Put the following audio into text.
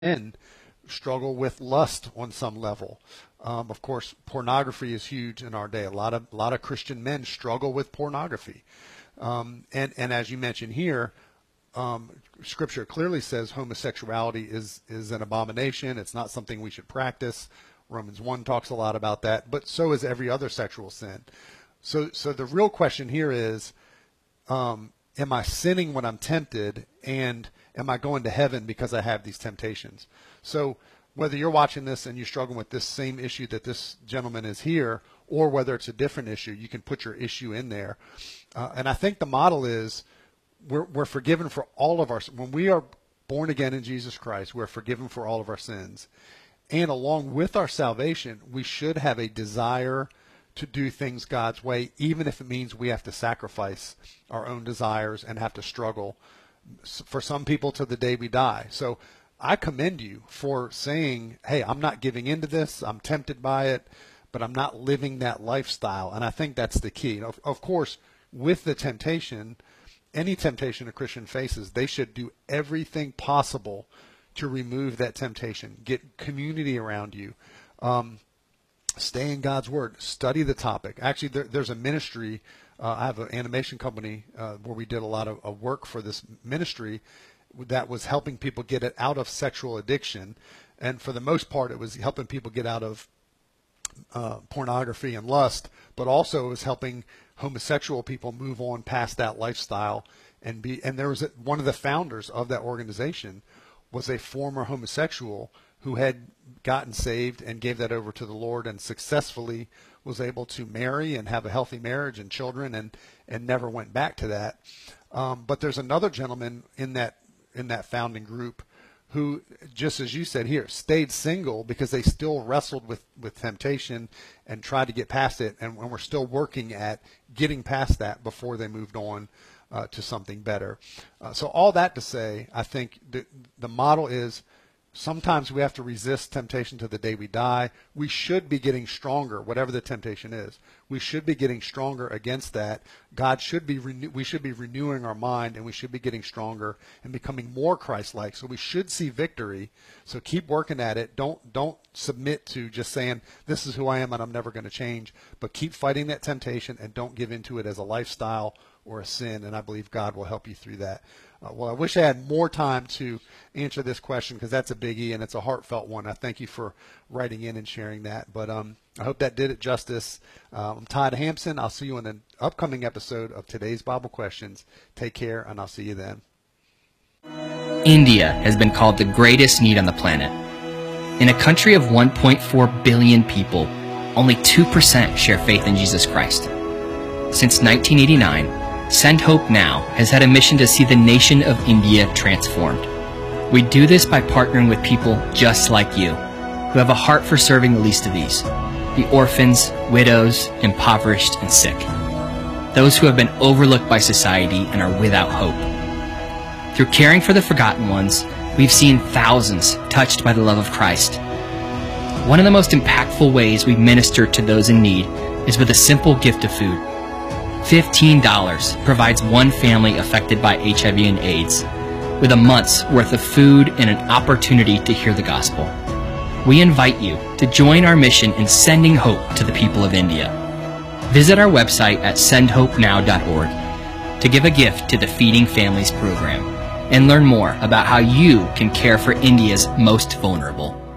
men struggle with lust on some level. Of course, pornography is huge in our day. A lot of Christian men struggle with pornography, and as you mentioned here, Scripture clearly says homosexuality is an abomination. It's not something we should practice. Romans 1 talks a lot about that, but so is every other sexual sin. So the real question here is, am I sinning when I'm tempted, and am I going to heaven because I have these temptations? So whether you're watching this and you're struggling with this same issue that this gentleman is here, or whether it's a different issue, you can put your issue in there. And I think the model is we're forgiven for all of our, when we are born again in Jesus Christ, we're forgiven for all of our sins. And along with our salvation, we should have a desire to do things God's way, even if it means we have to sacrifice our own desires and have to struggle, for some people, to the day we die. So I commend you for saying, hey, I'm not giving into this. I'm tempted by it, but I'm not living that lifestyle. And I think that's the key. Of course, with the temptation, any temptation a Christian faces, they should do everything possible to remove that temptation. Get community around you. Stay in God's Word. Study the topic. Actually, there's a ministry. I have an animation company where we did a lot of work for this ministry that was helping people get it out of sexual addiction. And for the most part, it was helping people get out of pornography and lust, but also it was helping homosexual people move on past that lifestyle and be. And there was one of the founders of that organization was a former homosexual who had gotten saved and gave that over to the Lord and successfully was able to marry and have a healthy marriage and children and never went back to that. But there's another gentleman in that founding group who, just as you said here, stayed single because they still wrestled with temptation and tried to get past it, and we're still working at getting past that before they moved on to something better. So all that to say, I think the model is sometimes we have to resist temptation to the day we die. We should be getting stronger, whatever the temptation is. We should be getting stronger against that. We should be renewing our mind, and we should be getting stronger and becoming more Christ-like. So we should see victory. So keep working at it. Don't submit to just saying, this is who I am and I'm never going to change. But keep fighting that temptation and don't give into it as a lifestyle or a sin, and I believe God will help you through that. Well, I wish I had more time to answer this question because that's a biggie and it's a heartfelt one. I thank you for writing in and sharing that. But I hope that did it justice. I'm Todd Hampson. I'll see you in an upcoming episode of Today's Bible Questions. Take care, and I'll see you then. India has been called the greatest need on the planet. In a country of 1.4 billion people, only 2% share faith in Jesus Christ. Since 1989, Send Hope Now has had a mission to see the nation of India transformed. We do this by partnering with people just like you, who have a heart for serving the least of these, the orphans, widows, impoverished, and sick, those who have been overlooked by society and are without hope. Through caring for the forgotten ones, we've seen thousands touched by the love of Christ. One of the most impactful ways we minister to those in need is with a simple gift of food. $15 provides one family affected by HIV and AIDS with a month's worth of food and an opportunity to hear the gospel. We invite you to join our mission in sending hope to the people of India. Visit our website at sendhopenow.org to give a gift to the Feeding Families program and learn more about how you can care for India's most vulnerable.